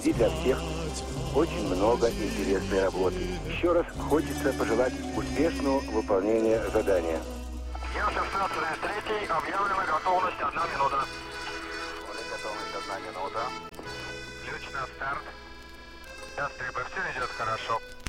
впереди для всех очень много интересной работы. Еще раз хочется пожелать успешного выполнения задания. Е-16-3, объявлена готовность 1 минута. Готовность 1 минута. Ключ на старт. Ястребы, все идет хорошо.